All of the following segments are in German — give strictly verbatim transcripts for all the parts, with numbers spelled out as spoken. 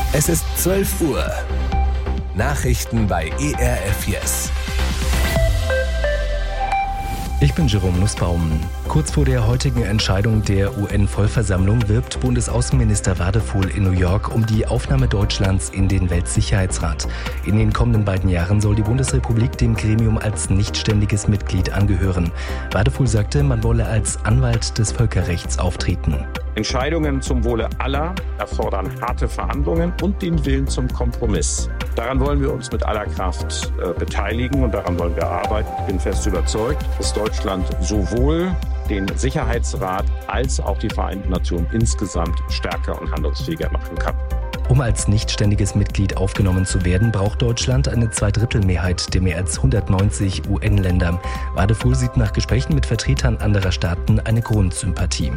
Es ist zwölf Uhr. Nachrichten bei E R F Yes. Ich bin Jerome Nussbaum. Kurz vor der heutigen Entscheidung der U N-Vollversammlung wirbt Bundesaußenminister Wadefuhl in New York um die Aufnahme Deutschlands in den Weltsicherheitsrat. In den kommenden beiden Jahren soll die Bundesrepublik dem Gremium als nichtständiges Mitglied angehören. Wadefuhl sagte, man wolle als Anwalt des Völkerrechts auftreten. Entscheidungen zum Wohle aller erfordern harte Verhandlungen und den Willen zum Kompromiss. Daran wollen wir uns mit aller Kraft äh, beteiligen und daran wollen wir arbeiten. Ich bin fest überzeugt, dass Deutschland sowohl den Sicherheitsrat als auch die Vereinten Nationen insgesamt stärker und handlungsfähiger machen kann. Um als nichtständiges Mitglied aufgenommen zu werden, braucht Deutschland eine Zweidrittelmehrheit der mehr als hundertneunzig U N-Länder. Wadefuhl sieht nach Gesprächen mit Vertretern anderer Staaten eine Grundsympathie.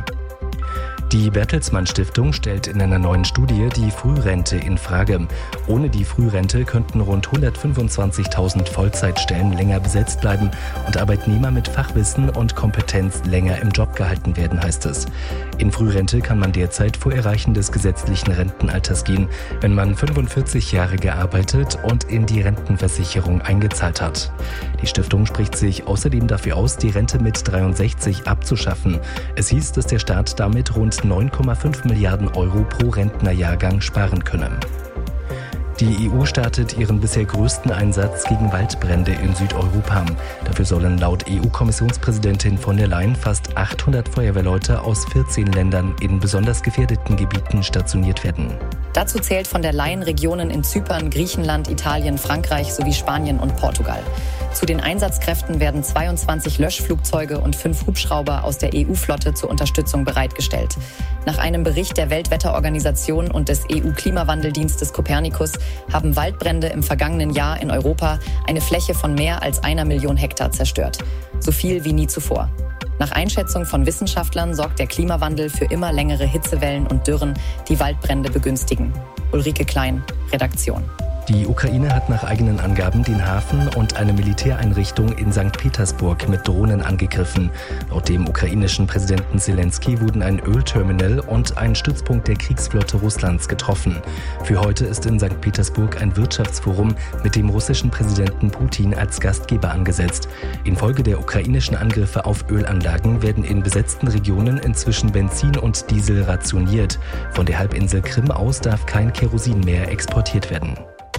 Die Bertelsmann Stiftung stellt in einer neuen Studie die Frührente in Frage. Ohne die Frührente könnten rund hundertfünfundzwanzigtausend Vollzeitstellen länger besetzt bleiben und Arbeitnehmer mit Fachwissen und Kompetenz länger im Job gehalten werden, heißt es. In Frührente kann man derzeit vor Erreichen des gesetzlichen Rentenalters gehen, wenn man fünfundvierzig Jahre gearbeitet und in die Rentenversicherung eingezahlt hat. Die Stiftung spricht sich außerdem dafür aus, die Rente mit dreiundsechzig abzuschaffen. Es hieß, dass der Staat damit rund neun Komma fünf Milliarden Euro pro Rentnerjahrgang sparen können. Die E U startet ihren bisher größten Einsatz gegen Waldbrände in Südeuropa. Dafür sollen laut E U-Kommissionspräsidentin von der Leyen fast achthundert Feuerwehrleute aus vierzehn Ländern in besonders gefährdeten Gebieten stationiert werden. Dazu zählt von der Leyen Regionen in Zypern, Griechenland, Italien, Frankreich sowie Spanien und Portugal. Zu den Einsatzkräften werden zweiundzwanzig Löschflugzeuge und fünf Hubschrauber aus der E U-Flotte zur Unterstützung bereitgestellt. Nach einem Bericht der Weltwetterorganisation und des E U-Klimawandeldienstes Copernicus haben Waldbrände im vergangenen Jahr in Europa eine Fläche von mehr als einer Million Hektar zerstört. So viel wie nie zuvor. Nach Einschätzung von Wissenschaftlern sorgt der Klimawandel für immer längere Hitzewellen und Dürren, die Waldbrände begünstigen. Ulrike Klein, Redaktion. Die Ukraine hat nach eigenen Angaben den Hafen und eine Militäreinrichtung in Sankt Petersburg mit Drohnen angegriffen. Laut dem ukrainischen Präsidenten Zelensky wurden ein Ölterminal und ein Stützpunkt der Kriegsflotte Russlands getroffen. Für heute ist in Sankt Petersburg ein Wirtschaftsforum mit dem russischen Präsidenten Putin als Gastgeber angesetzt. Infolge der ukrainischen Angriffe auf Ölanlagen werden in besetzten Regionen inzwischen Benzin und Diesel rationiert. Von der Halbinsel Krim aus darf kein Kerosin mehr exportiert werden.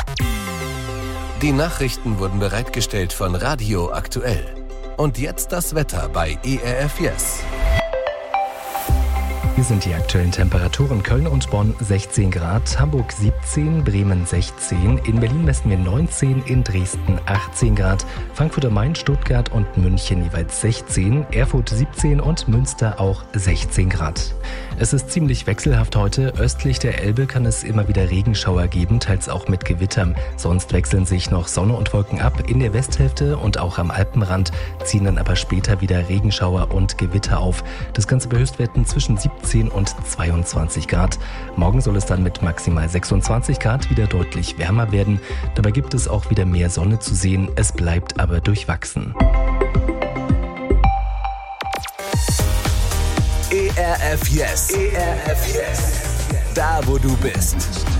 Die Nachrichten wurden bereitgestellt von Radio Aktuell. Und jetzt das Wetter bei E R F Yes. Hier sind die aktuellen Temperaturen. Köln und Bonn sechzehn Grad, Hamburg siebzehn, Bremen sechzehn, in Berlin messen wir neunzehn, in Dresden achtzehn Grad, Frankfurt am Main, Stuttgart und München jeweils sechzehn, Erfurt siebzehn und Münster auch sechzehn Grad. Es ist ziemlich wechselhaft heute. Östlich der Elbe kann es immer wieder Regenschauer geben, teils auch mit Gewittern. Sonst wechseln sich noch Sonne und Wolken ab. In der Westhälfte und auch am Alpenrand ziehen dann aber später wieder Regenschauer und Gewitter auf. Das Ganze bei Höchstwerten zwischen siebzehn und zweiundzwanzig Grad. Morgen soll es dann mit maximal sechsundzwanzig Grad wieder deutlich wärmer werden. Dabei gibt es auch wieder mehr Sonne zu sehen. Es bleibt aber durchwachsen. E R F Yes. E R F Yes. Da, wo du bist.